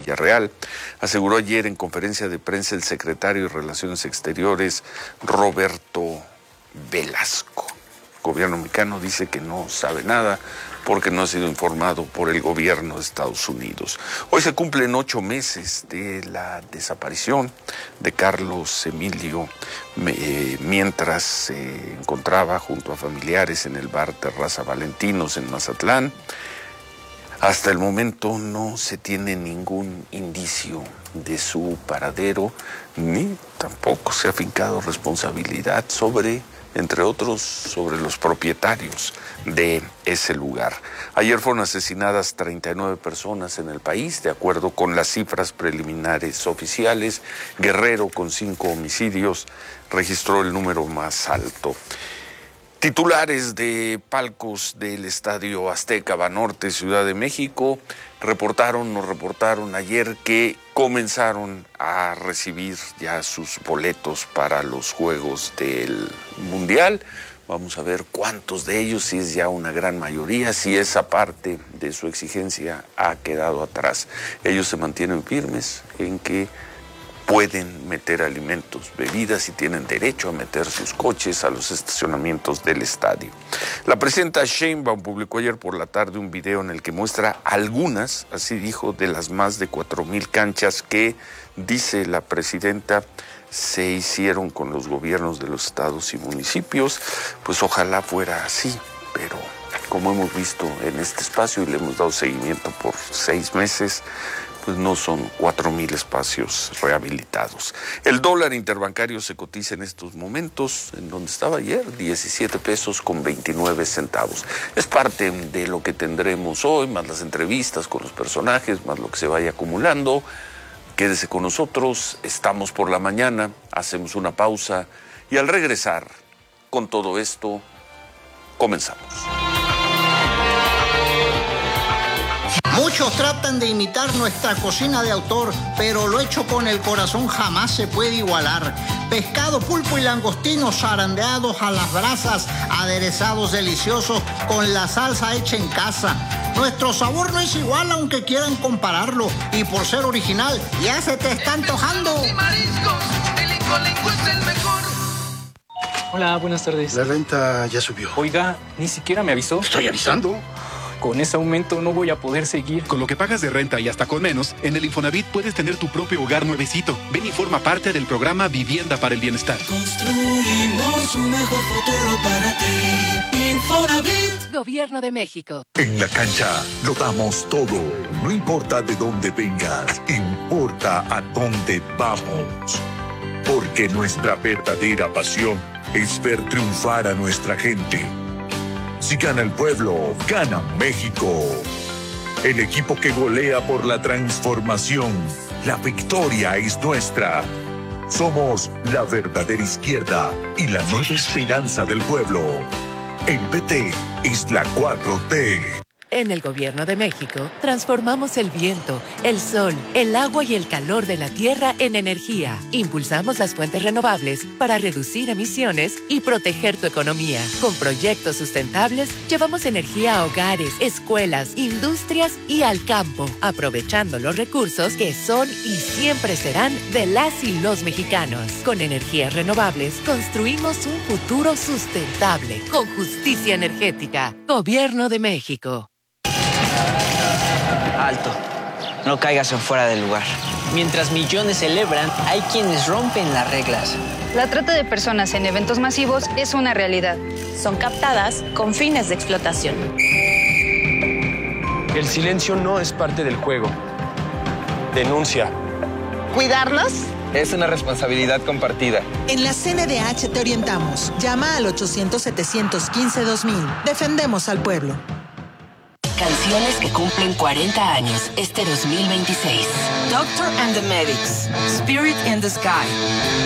Villarreal, aseguró ayer en conferencia de prensa el secretario de Relaciones Exteriores, Roberto Velasco. El gobierno mexicano dice que no sabe nada porque no ha sido informado por el gobierno de Estados Unidos. Hoy se cumplen 8 meses de la desaparición de Carlos Emilio, mientras se encontraba junto a familiares en el bar Terraza Valentinos en Mazatlán. Hasta el momento no se tiene ningún indicio de su paradero, ni tampoco se ha fincado responsabilidad sobre, entre otros, sobre los propietarios de ese lugar. Ayer fueron asesinadas 39 personas en el país, de acuerdo con las cifras preliminares oficiales. Guerrero, con 5 homicidios, registró el número más alto. Titulares de palcos del Estadio Azteca Banorte, Ciudad de México, nos reportaron ayer que comenzaron a recibir ya sus boletos para los Juegos del Mundial. Vamos a ver cuántos de ellos, si es ya una gran mayoría, si esa parte de su exigencia ha quedado atrás. Ellos se mantienen firmes en que pueden meter alimentos, bebidas y tienen derecho a meter sus coches a los estacionamientos del estadio. La presidenta Sheinbaum publicó ayer por la tarde un video en el que muestra algunas, así dijo, de las más de 4,000 canchas que, dice la presidenta, se hicieron con los gobiernos de los estados y municipios. Pues ojalá fuera así, pero como hemos visto en este espacio y le hemos dado seguimiento por 6 meses, pues no son 4,000 espacios rehabilitados. El dólar interbancario se cotiza en estos momentos, en donde estaba ayer, 17 pesos con 29 centavos. Es parte de lo que tendremos hoy, más las entrevistas con los personajes, más lo que se vaya acumulando. Quédese con nosotros, estamos por la mañana, hacemos una pausa y al regresar con todo esto, comenzamos. Muchos tratan de imitar nuestra cocina de autor, pero lo hecho con el corazón jamás se puede igualar. Pescado, pulpo y langostinos zarandeados a las brasas, aderezados deliciosos con la salsa hecha en casa. Nuestro sabor no es igual aunque quieran compararlo, y por ser original ya se te está antojando. Hola, buenas tardes. La renta ya subió. Oiga, ni siquiera me avisó. Estoy avisando. Con ese aumento no voy a poder seguir. Con lo que pagas de renta y hasta con menos, en el Infonavit puedes tener tu propio hogar nuevecito. Ven y forma parte del programa Vivienda para el Bienestar. Construimos un mejor futuro para ti. Infonavit. Gobierno de México. En la cancha lo damos todo. No importa de dónde vengas, importa a dónde vamos. Porque nuestra verdadera pasión es ver triunfar a nuestra gente. Si gana el pueblo, gana México. El equipo que golea por la transformación. La victoria es nuestra. Somos la verdadera izquierda y la nueva esperanza del pueblo. El PT es la 4T. En el Gobierno de México, transformamos el viento, el sol, el agua y el calor de la tierra en energía. Impulsamos las fuentes renovables para reducir emisiones y proteger tu economía. Con proyectos sustentables, llevamos energía a hogares, escuelas, industrias y al campo, aprovechando los recursos que son y siempre serán de las y los mexicanos. Con energías renovables, construimos un futuro sustentable, con justicia energética. Gobierno de México. Alto, no caigas en fuera del lugar. Mientras millones celebran, hay quienes rompen las reglas. La trata de personas en eventos masivos es una realidad. Son captadas con fines de explotación. El silencio no es parte del juego. Denuncia. ¿Cuidarnos? Es una responsabilidad compartida. En la CNDH te orientamos. Llama al 800-715-2000. Defendemos al pueblo. Canciones que cumplen 40 años este 2026. Doctor and the Medics. Spirit in the Sky.